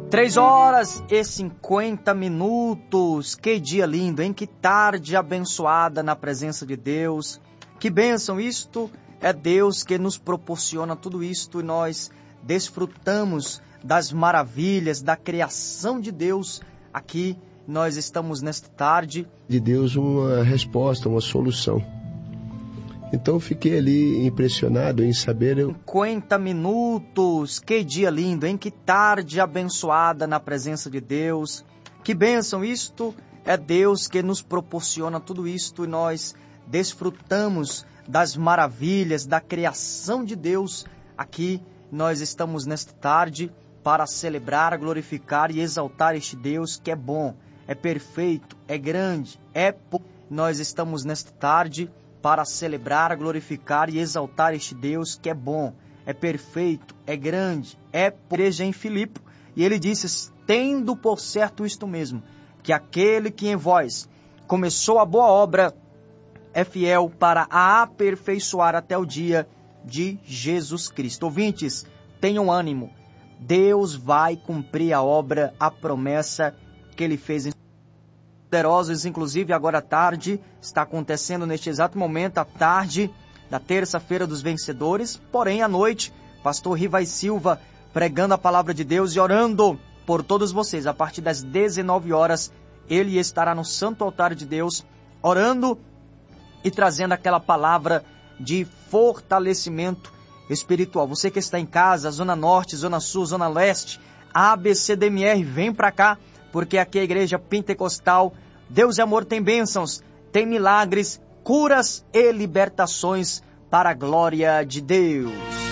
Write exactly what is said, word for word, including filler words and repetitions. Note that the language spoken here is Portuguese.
Três horas e cinquenta minutos. Que dia lindo, hein? Que tarde abençoada na presença de Deus. Que bênção isto. É Deus que nos proporciona tudo isto e nós desfrutamos das maravilhas da criação de Deus. Aqui nós estamos nesta tarde. De Deus uma resposta, uma solução. Então eu fiquei ali impressionado em saber... cinquenta minutos, que dia lindo, hein? Que tarde abençoada na presença de Deus. Que bênção isto. É Deus que nos proporciona tudo isto e nós desfrutamos das maravilhas da criação de Deus. Aqui nós estamos nesta tarde para celebrar, glorificar e exaltar este Deus que é bom, é perfeito, é grande, é... Nós estamos nesta tarde para celebrar, glorificar e exaltar este Deus que é bom, é perfeito, é grande, é... Igreja em Filipe, e ele disse, tendo por certo isto mesmo, que aquele que em vós começou a boa obra é fiel para a aperfeiçoar até o dia de Jesus Cristo. Ouvintes, tenham ânimo, Deus vai cumprir a obra, a promessa que ele fez em poderosos, inclusive agora à tarde, está acontecendo neste exato momento, à tarde da terça-feira dos vencedores, porém à noite, pastor Rivai Silva pregando a palavra de Deus e orando por todos vocês, a partir das dezenove horas, ele estará no santo altar de Deus, orando e trazendo aquela palavra de fortalecimento espiritual. Você que está em casa, Zona Norte, Zona Sul, Zona Leste, A B C D M R, vem para cá, porque aqui é a Igreja Pentecostal. Deus e amor tem bênçãos, tem milagres, curas e libertações para a glória de Deus.